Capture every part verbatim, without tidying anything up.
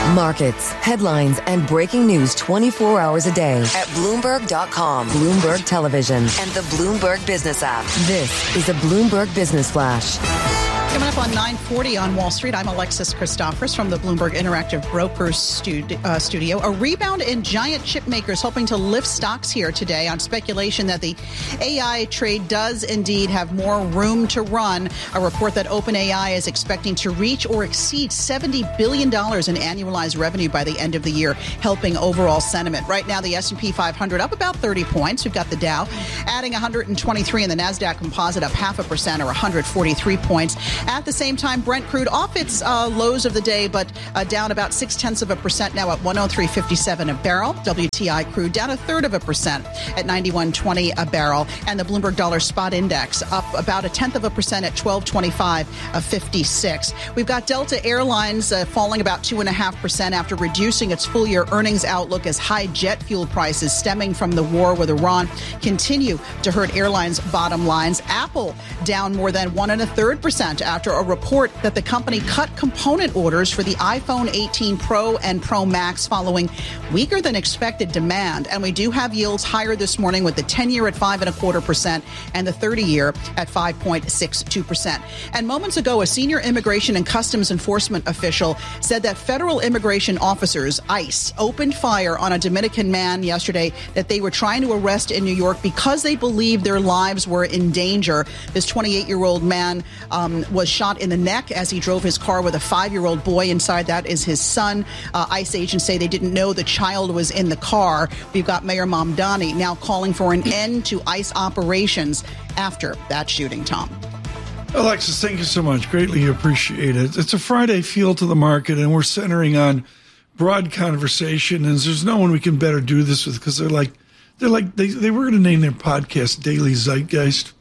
Markets, headlines, and breaking news twenty-four hours a day at Bloomberg dot com, Bloomberg Television, and the Bloomberg Business app. This is a Bloomberg Business Flash. Coming up on nine forty on Wall Street, I'm Alexis Christophers from the Bloomberg Interactive Brokers studi- uh, studio. A rebound in giant chip makers hoping to lift stocks here today on speculation that the A I trade does indeed have more room to run. A report that OpenAI is expecting to reach or exceed seventy billion dollars in annualized revenue by the end of the year, helping overall sentiment. Right now, the S and P five hundred up about thirty points. We've got the Dow adding one hundred twenty-three and the NASDAQ composite up half a percent or one hundred forty-three points. At the same time, Brent crude off its uh, lows of the day, but uh, down about six tenths of a percent now at one oh three fifty-seven a barrel. W T I crude down a third of a percent at ninety-one twenty a barrel. And the Bloomberg Dollar Spot Index up about a tenth of a percent at twelve twenty-five fifty-six. We've got Delta Airlines uh, falling about two and a half percent after reducing its full year earnings outlook as high jet fuel prices stemming from the war with Iran continue to hurt airlines' bottom lines. Apple down more than one and a third percent after a report that the company cut component orders for the iPhone eighteen Pro and Pro Max following weaker than expected demand. And we do have yields higher this morning with the ten-year at five and a quarter percent and the thirty-year at five point six two percent. And moments ago, a senior immigration and customs enforcement official said that federal immigration officers, ICE, opened fire on a Dominican man yesterday that they were trying to arrest in New York because they believed their lives were in danger. This twenty-eight-year-old man um, was shot in the neck as he drove his car with a five-year-old boy inside. That is his son. Uh, ICE agents say they didn't know the child was in the car. We've got Mayor Mamdani now calling for an end to ICE operations after that shooting, Tom. Alexis, thank you so much. Greatly appreciate it. It's a Friday feel to the market, and we're centering on broad conversation, and there's no one we can better do this with because they're like, they're like they, they were going to name their podcast Daily Zeitgeist.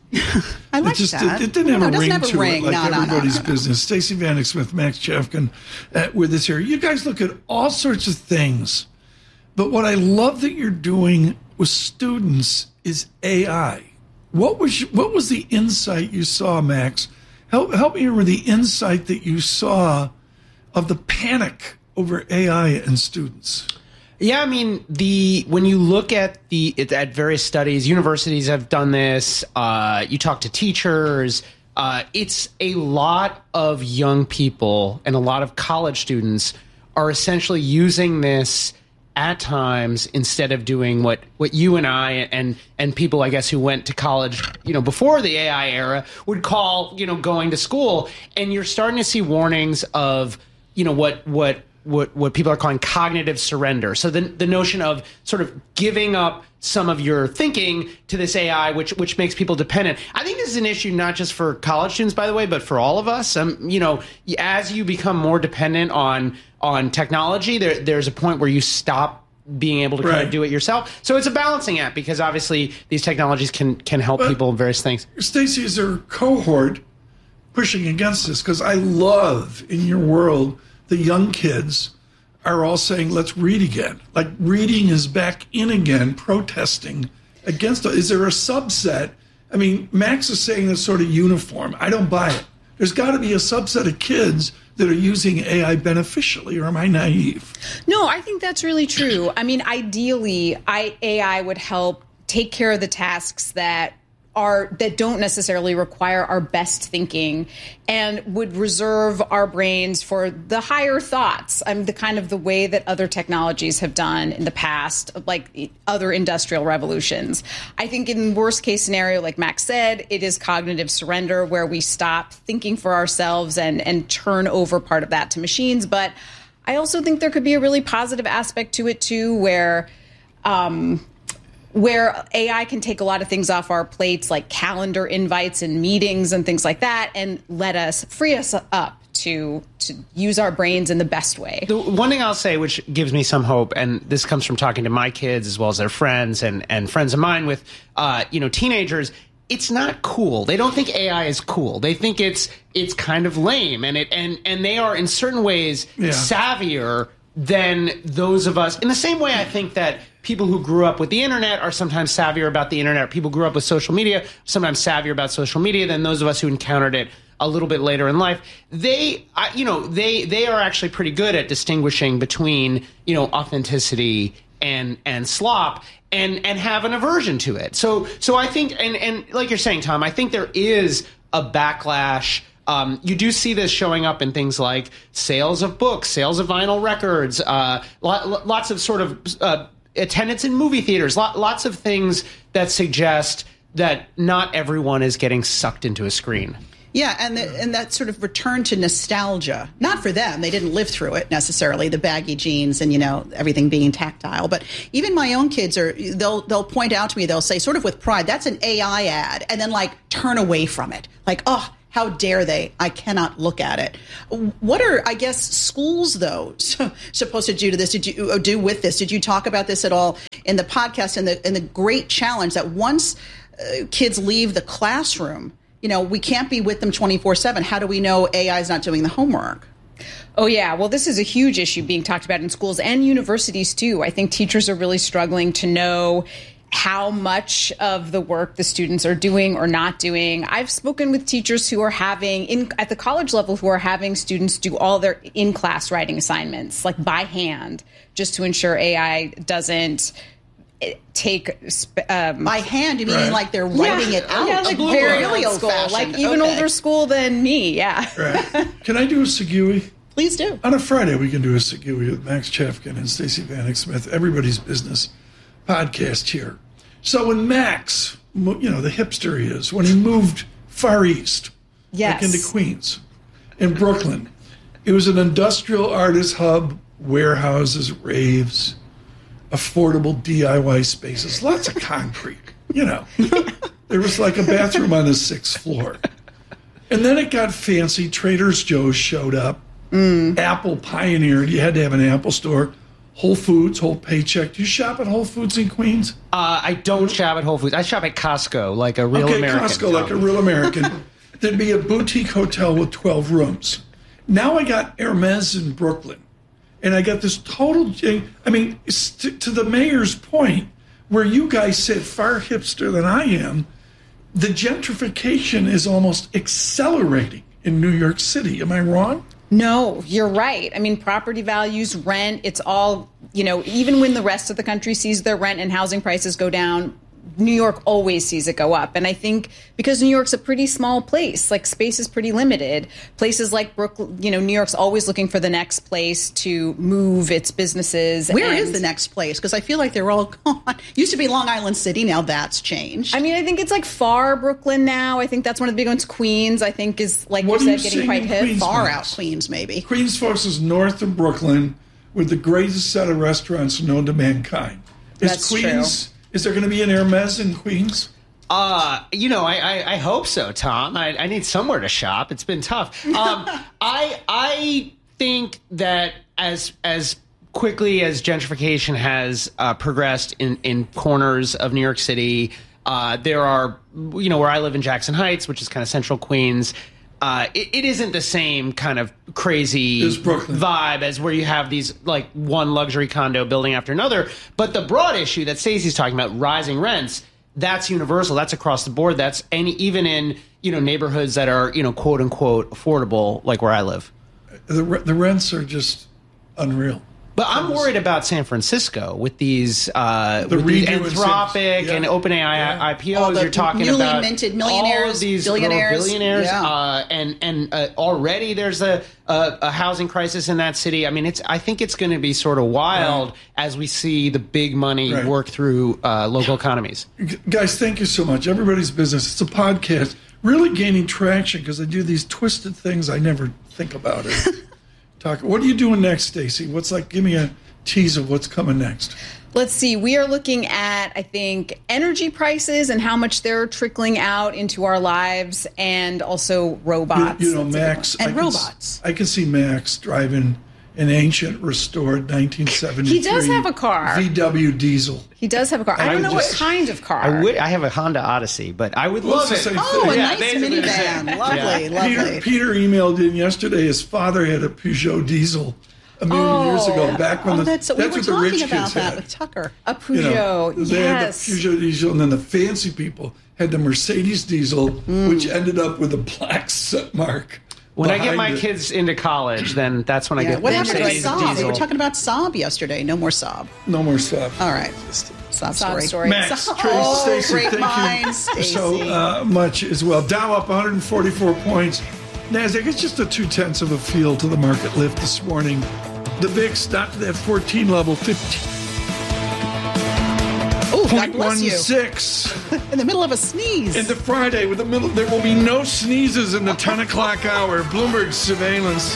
I like it just, that. It, it didn't have no, a ring have a to ring. it like no, everybody's no, no, no. business. Stacey Vanek Smith, Max Chafkin uh, with us here. You guys look at all sorts of things, but what I love that you're doing with students is A I. What was what was the insight you saw, Max? Help help me remember the insight that you saw of the panic over A I and students. Yeah, I mean, the when you look at the at various studies, universities have done this. Uh, you talk to teachers. Uh, it's a lot of young people and a lot of college students are essentially using this at times instead of doing what, what you and I and and people, I guess, who went to college, you know, before the A I era would call, you know, going to school. And you're starting to see warnings of, you know, what what. what what people are calling cognitive surrender. So the the notion of sort of giving up some of your thinking to this A I, which which makes people dependent. I think this is an issue not just for college students, by the way, but for all of us. Um, you know, as you become more dependent on on technology, there there's a point where you stop being able to right. kind of do it yourself. So it's a balancing act because obviously these technologies can can help but people in various things. Stacey, is there a cohort pushing against this? Because I love in your world the young kids are all saying, let's read again. Like reading is back in again, protesting against it. Is there a subset? I mean, Max is saying it's sort of uniform. I don't buy it. There's got to be a subset of kids that are using A I beneficially, or am I naive? No, I think that's really true. I mean, ideally, I, A I would help take care of the tasks that are that don't necessarily require our best thinking and would reserve our brains for the higher thoughts. I mean, the kind of the way that other technologies have done in the past, like other industrial revolutions. I think in worst case scenario, like Max said, it is cognitive surrender where we stop thinking for ourselves and, and turn over part of that to machines. But I also think there could be a really positive aspect to it, too, where um, where A I can take a lot of things off our plates, like calendar invites and meetings and things like that, and let us free us up to to use our brains in the best way. The one thing I'll say, which gives me some hope, and this comes from talking to my kids as well as their friends and, and friends of mine with, uh, you know, teenagers, it's not cool. They don't think A I is cool. They think it's it's kind of lame, and it and and they are in certain ways yeah. savvier than those of us. In the same way, I think that people who grew up with the internet are sometimes savvier about the internet. People who grew up with social media, sometimes savvier about social media than those of us who encountered it a little bit later in life, they, I, you know, they they are actually pretty good at distinguishing between, you know, authenticity and and slop, and and have an aversion to it. So so I think, and and like you're saying, Tom, I think there is a backlash. Um, you do see this showing up in things like sales of books, sales of vinyl records, uh, lo- lots of sort of uh, attendance in movie theaters, lo- lots of things that suggest that not everyone is getting sucked into a screen. Yeah, and the, and that sort of return to nostalgia, not for them. They didn't live through it necessarily, the baggy jeans and, you know, everything being tactile. But even my own kids are, they'll they'll point out to me, they'll say sort of with pride, that's an A I ad, and then like turn away from it. Like, oh, how dare they? I cannot look at it. What are, I guess, schools, though, supposed to do to this? Did you do with this? Did you talk about this at all in the podcast and the, and the great challenge that once uh, kids leave the classroom, you know, we can't be with them twenty-four seven. How do we know A I is not doing the homework? Oh, yeah. Well, this is a huge issue being talked about in schools and universities, too. I think teachers are really struggling to know how much of the work the students are doing or not doing. I've spoken with teachers who are having, in, at the college level, who are having students do all their in-class writing assignments, like by hand, just to ensure A I doesn't take um, by hand. You mean right. like they're writing yeah, it out? Yeah, like Blue very really old school, old-fashioned. like even okay. older school than me. Yeah. Right. Can I do a Segui? Please do. On a Friday, we can do a Segui with Max Chefkin and Stacey Vanek Smith, Everybody's Business podcast here. So when Max, you know, the hipster he is, when he moved far east, yes. like into Queens, in Brooklyn, it was an industrial artist hub, warehouses, raves, affordable D I Y spaces, lots of concrete, you know. There was like a bathroom on the sixth floor. And then it got fancy. Trader Joe's showed up. Mm. Apple pioneered. You had to have an Apple store. Whole Foods, Whole Paycheck. Do you shop at Whole Foods in Queens? Uh, I don't shop at Whole Foods. I shop at Costco, like a real okay, American. Okay, Costco, like a real American. There'd be a boutique hotel with twelve rooms. Now I got Hermes in Brooklyn. And I got this total, I mean, to, to the mayor's point, where you guys sit far hipster than I am, the gentrification is almost accelerating in New York City. Am I wrong? No, you're right. I mean, property values, rent, it's all, you know, even when the rest of the country sees their rent and housing prices go down, New York always sees it go up. And I think because New York's a pretty small place, like space is pretty limited. Places like Brooklyn, you know, New York's always looking for the next place to move its businesses. Where and is the next place? Because I feel like they're all gone. Used to be Long Island City. Now that's changed. I mean, I think it's like far Brooklyn now. I think that's one of the big ones. Queens, I think, is, like What you are said, you getting quite seeing in hip. Queens? Far Queens. out Queens, maybe. Queens, folks, is north of Brooklyn with the greatest set of restaurants known to mankind. Is That's Queens, true. Is there going to be an Hermes in Queens? Uh, you know, I, I, I hope so, Tom. I, I need somewhere to shop. It's been tough. Um, I I think that as as quickly as gentrification has uh, progressed in, in corners of New York City, uh, there are, you know, where I live in Jackson Heights, which is kind of central Queens. Uh, it, it isn't the same kind of crazy vibe as where you have these like one luxury condo building after another. But the broad issue that Stacey's talking about, rising rents, that's universal. That's across the board. That's any even in, you know, neighborhoods that are, you know, quote unquote affordable, like where I live. The the rents are just unreal. But I'm worried about San Francisco with these, uh, The with these redo in Anthropic San- and yeah. OpenAI Yeah. I P Os. All the You're talking newly about minted all millionaires, of these billionaires. billionaires, Yeah. uh, and and uh, already there's a, a a housing crisis in that city. I mean, it's I think it's going to be sort of wild Right. as we see the big money Right. work through uh, local economies. G- Guys, thank you so much. Everybody's Business. It's a podcast really gaining traction because I do these twisted things I never think about it. Talk. What are you doing next, Stacey? What's like? Give me a tease of what's coming next. Let's see. We are looking at, I think, energy prices and how much they're trickling out into our lives, and also robots. You, you know, That's a good Max one. And I can robots. s- I can see Max driving an ancient, restored nineteen seventy-three. He does have a car. V W diesel. He does have a car. I, I don't know just- what kind of car. I would. I have a Honda Odyssey, but I would Well, love it's it. the same Oh, thing. a Yeah, nice basically the same. minivan. Lovely, Yeah. lovely. Peter, Peter emailed in yesterday. His father had a Peugeot diesel a million Oh. years ago, back when Oh, the, that's, that's we were what the talking rich about kids that had. with Tucker. A Peugeot, You know, they yes. had the Peugeot diesel, and then the fancy people had the Mercedes diesel, Mm. which ended up with a black soot mark. When I get behind my it. kids into college, then that's when I Yeah. get What the happened to Mercedes Saab? We diesel. were talking about Saab yesterday. No more Saab. No more stuff. All right. Saab Saab story. story. Max, Saab- Trace, oh, Stacey, great thank minds, you Stacey. so uh, much as well. Dow up one hundred forty-four points. NASDAQ is just a two-tenths of a feel to the market lift this morning. The V I X not to that fourteen level, fifteen Oh, God point bless one you. six. In the middle of a sneeze. Into Friday, with the middle, there will be no sneezes in the ten o'clock hour. Bloomberg surveillance.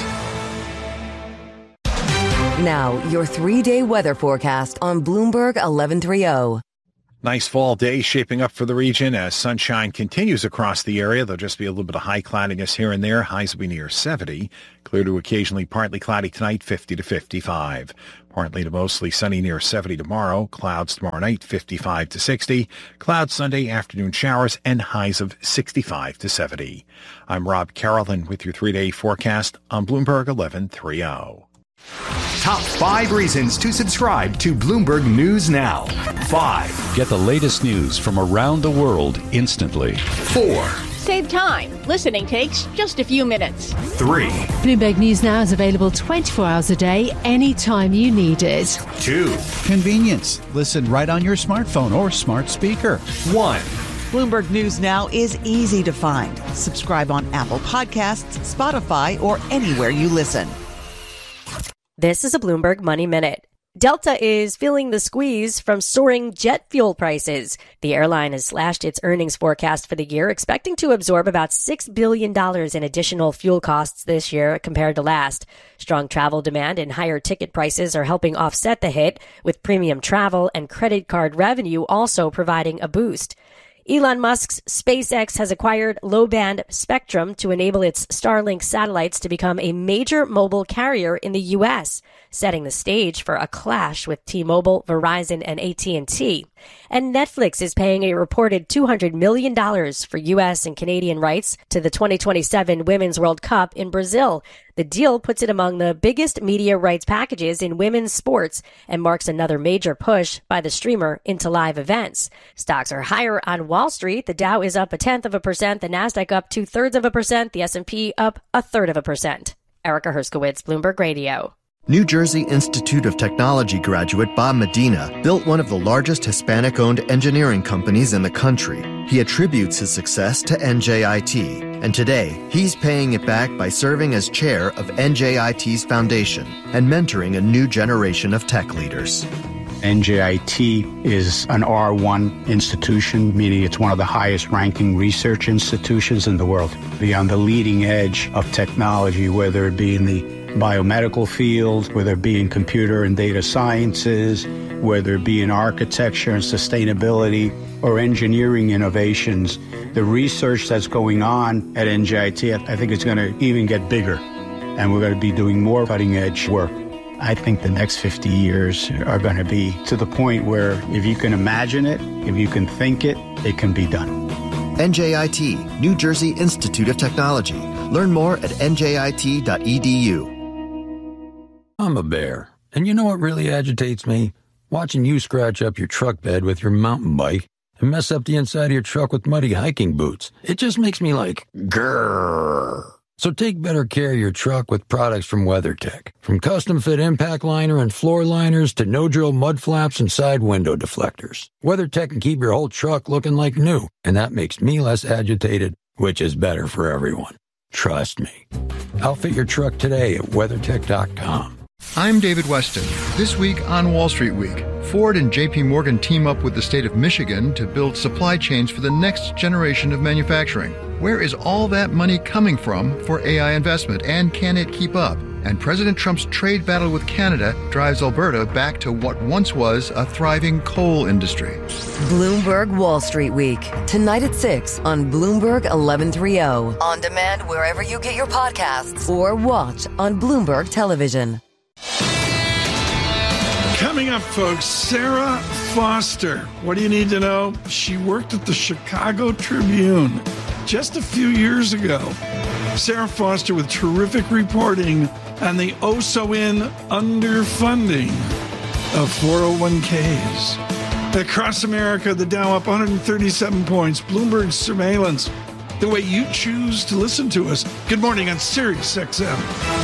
Now, your three-day weather forecast on Bloomberg eleven thirty. Nice fall day shaping up for the region as sunshine continues across the area. There'll just be a little bit of high cloudiness here and there. Highs will be near seventy. Clear to occasionally partly cloudy tonight, fifty to fifty-five. Partly to mostly sunny near seventy tomorrow. Clouds tomorrow night, fifty-five to sixty. Clouds Sunday, afternoon showers, and highs of sixty-five to seventy. I'm Rob Carolyn with your three-day forecast on Bloomberg eleven thirty. Top five reasons to subscribe to Bloomberg News Now. Five. Get the latest news from around the world instantly. Four. Save time. Listening takes just a few minutes. Three. Bloomberg News Now is available twenty-four hours a day, anytime you need it. Two. Convenience. Listen right on your smartphone or smart speaker. One. Bloomberg News Now is easy to find. Subscribe on Apple Podcasts, Spotify, or anywhere you listen. This is a Bloomberg Money Minute. Delta is feeling the squeeze from soaring jet fuel prices. The airline has slashed its earnings forecast for the year, expecting to absorb about six billion dollars in additional fuel costs this year compared to last. Strong travel demand and higher ticket prices are helping offset the hit, with premium travel and credit card revenue also providing a boost. Elon Musk's SpaceX has acquired low-band spectrum to enable its Starlink satellites to become a major mobile carrier in the U S, setting the stage for a clash with T-Mobile, Verizon, and A T and T. And Netflix is paying a reported two hundred million dollars for U S and Canadian rights to the twenty twenty-seven Women's World Cup in Brazil. The deal puts it among the biggest media rights packages in women's sports and marks another major push by the streamer into live events. Stocks are higher on Wall Street. The Dow is up a tenth of a percent, the Nasdaq up two thirds of a percent, the S and P up a third of a percent. Erica Herskowitz, Bloomberg Radio. New Jersey Institute of Technology graduate Bob Medina built one of the largest Hispanic-owned engineering companies in the country. He attributes his success to N J I T, and today he's paying it back by serving as chair of N J I T's foundation and mentoring a new generation of tech leaders. N J I T is an R one institution, meaning it's one of the highest ranking research institutions in the world. Be on the leading edge of technology, whether it be in the biomedical field, whether it be in computer and data sciences, whether it be in architecture and sustainability or engineering innovations. The research that's going on at N J I T, I think it's going to even get bigger, and we're going to be doing more cutting edge work. I think the next fifty years are going to be to the point where if you can imagine it, if you can think it, it can be done. N J I T, New Jersey Institute of Technology. Learn more at N J I T dot E D U. I'm a bear, and you know what really agitates me? Watching you scratch up your truck bed with your mountain bike and mess up the inside of your truck with muddy hiking boots. It just makes me like, grrr. So take better care of your truck with products from WeatherTech. From custom-fit impact liner and floor liners to no-drill mud flaps and side window deflectors, WeatherTech can keep your whole truck looking like new, and that makes me less agitated, which is better for everyone. Trust me. Outfit your truck today at WeatherTech dot com. I'm David Weston. This week on Wall Street Week, Ford and J P Morgan team up with the state of Michigan to build supply chains for the next generation of manufacturing. Where is all that money coming from for A I investment, and can it keep up? And President Trump's trade battle with Canada drives Alberta back to what once was a thriving coal industry. Bloomberg Wall Street Week, tonight at six on Bloomberg eleven thirty. On demand wherever you get your podcasts or watch on Bloomberg Television. Coming up, folks, Sarah Foster. What do you need to know? She worked at the Chicago Tribune just a few years ago. Sarah Foster with terrific reporting on the oh-so-in underfunding of four oh one k's. Across America, the Dow up one hundred thirty-seven points. Bloomberg surveillance, the way you choose to listen to us. Good morning on Sirius X M.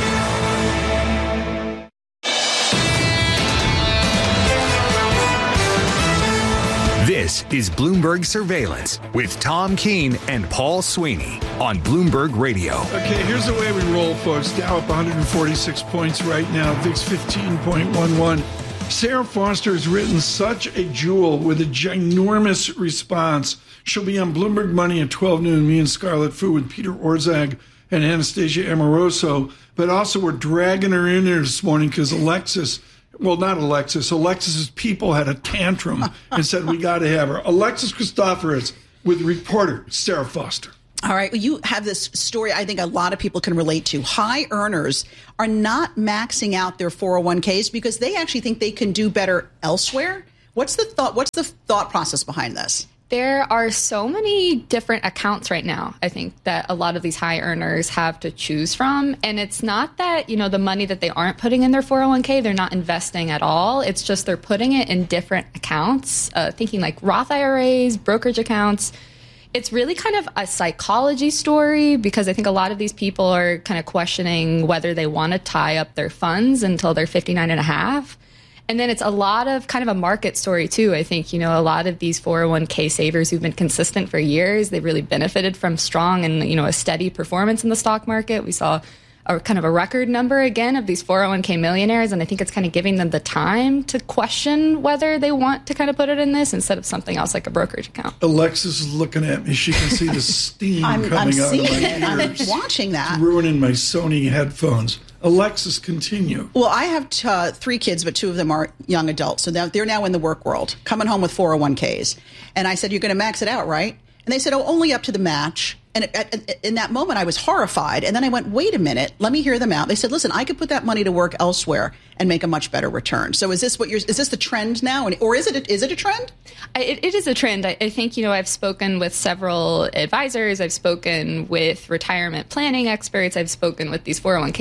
This is Bloomberg Surveillance with Tom Keene and Paul Sweeney on Bloomberg Radio. Okay, here's the way we roll, folks. Dow up one hundred forty-six points right now. V I X fifteen point one one. Sarah Foster has written such a jewel with a ginormous response. She'll be on Bloomberg Money at twelve noon, me and Scarlett Fu with Peter Orszag and Anastasia Amoroso. But also we're dragging her in there this morning because Alexis, well, not Alexis, Alexis's people had a tantrum and said we got to have her. Alexis Christoforous with reporter Sarah Foster. All right. Well, you have this story I think a lot of people can relate to. High earners are not maxing out their four oh one k's because they actually think they can do better elsewhere. What's the thought? What's the thought process behind this? There are so many different accounts right now, I think, that a lot of these high earners have to choose from. And it's not that, you know, the money that they aren't putting in their four oh one k, they're not investing at all. It's just they're putting it in different accounts, uh, thinking like Roth I R As, brokerage accounts. It's really kind of a psychology story because I think a lot of these people are kind of questioning whether they want to tie up their funds until they're fifty-nine and a half. And then it's a lot of kind of a market story, too. I think, you know, a lot of these four oh one k savers who've been consistent for years, they've really benefited from strong and, you know, a steady performance in the stock market. We saw a kind of a record number again of these four oh one k millionaires. And I think it's kind of giving them the time to question whether they want to kind of put it in this instead of something else like a brokerage account. Alexis is looking at me. She can see the steam I'm, coming I'm out seeing of my it. ears. I'm watching that. It's ruining my Sony headphones. Alexis, continue. Well, I have t- uh, three kids, but two of them are young adults. So now they're now in the work world, coming home with four oh one k's. And I said, you're going to max it out, right? And they said, oh, only up to the match. And at, at, in that moment, I was horrified. And then I went, wait a minute, let me hear them out. They said, listen, I could put that money to work elsewhere and make a much better return. So is this what you're, is this the trend now? Or is it, a, is it a trend? I, it, it is a trend. I, I think, you know, I've spoken with several advisors. I've spoken with retirement planning experts. I've spoken with these four oh one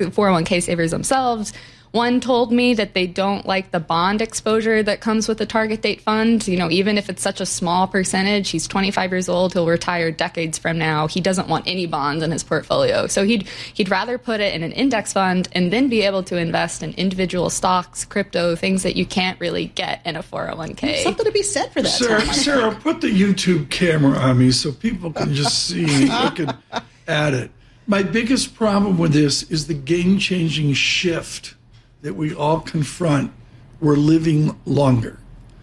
k savers themselves. One told me that they don't like the bond exposure that comes with the target date fund. You know, even if it's such a small percentage, he's twenty-five years old, he'll retire decades from now. He doesn't want any bonds in his portfolio. So he'd he'd rather put it in an index fund and then be able to invest in individual stocks, crypto, things that you can't really get in a four oh one k. There's something to be said for that. Sarah, Tom. Sarah, put the YouTube camera on me so people can just see me looking at it. My biggest problem with this is the game-changing shift that we all confront. We're living longer.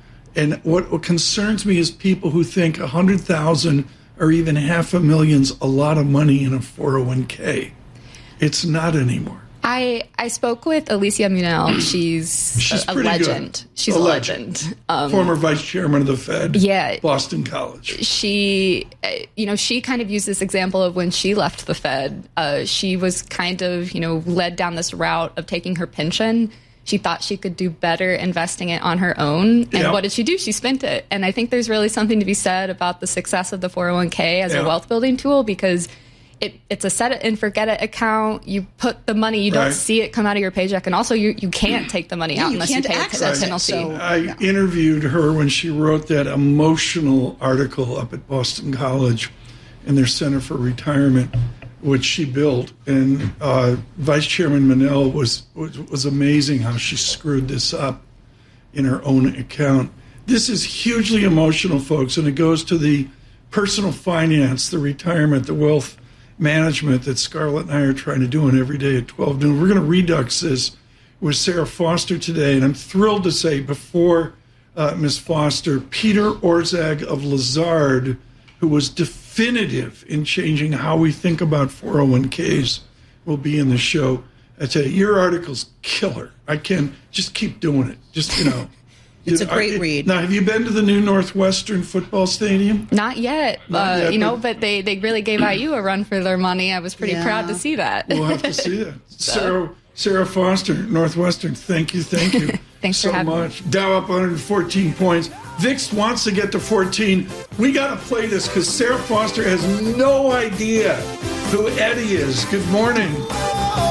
And what, what concerns me is people who think one hundred thousand or even half a million's a lot of money in a four oh one k. It's not anymore. I, I spoke with Alicia Munell. She's, She's a, a legend. Good. She's a, a legend. legend. Um, Former vice chairman of the Fed. Yeah. Boston College. She, you know, she kind of used this example of when she left the Fed. Uh, she was kind of, you know, led down this route of taking her pension. She thought she could do better investing it on her own. And yeah. what did she do? She spent it. And I think there's really something to be said about the success of the four oh one k as yeah. a wealth building tool because It, it's a set it and forget it account. You put the money, you don't right. see it come out of your paycheck. And also, you, you can't take the money yeah, out you unless you pay a penalty. So, I yeah. interviewed her when she wrote that emotional article up at Boston College in their Center for Retirement, which she built. And uh, Vice Chairman Munell was, was, was amazing how she screwed this up in her own account. This is hugely emotional, folks, and it goes to the personal finance, the retirement, the wealth management that Scarlett and I are trying to do on every day at twelve noon. We're going to redux this with Sarah Foster today, and I'm thrilled to say before uh, Miz Foster, Peter Orszag of Lazard, who was definitive in changing how we think about four oh one k's, will be in the show. I tell you, your article's killer. I can just keep doing it. Just, you know. It's a great I, read. Now, have you been to the new Northwestern football stadium? Not yet. Not uh, yet you know, but, but they, they really gave I U a run for their money. I was pretty yeah. proud to see that. We'll have to see that. so. Sarah, Sarah Foster, Northwestern, thank you, thank you. Thanks so for having much. me. Dow up one hundred fourteen points. V I X wants to get to fourteen. We got to play this because Sarah Foster has no idea who Eddie is. Good morning.